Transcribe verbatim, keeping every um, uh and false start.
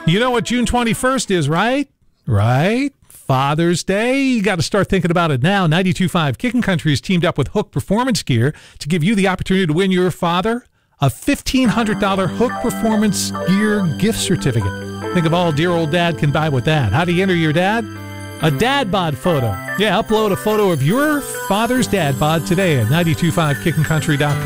You know what June twenty-first is, right? Right? Father's Day. You got to start thinking about it now. ninety-two point five Kickin' Country has teamed up with Hook Performance Gear to give you the opportunity to win your father a fifteen hundred dollars Hook Performance Gear gift certificate. Think of all dear old dad can buy with that. How do you enter your dad? A dad bod photo. Yeah, upload a photo of your father's dad bod today at nine two five kickin country dot com.